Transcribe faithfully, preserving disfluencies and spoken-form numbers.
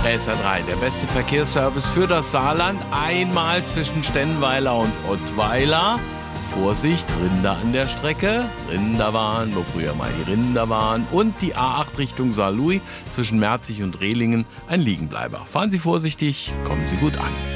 S R drei, der beste Verkehrsservice für das Saarland. Einmal zwischen Stennweiler und Ottweiler. Vorsicht, Rinder an der Strecke. Rinder waren, wo früher mal die Rinder waren. Und die A acht Richtung Saarlouis zwischen Merzig und Rehlingen ein Liegenbleiber. Fahren Sie vorsichtig, kommen Sie gut an.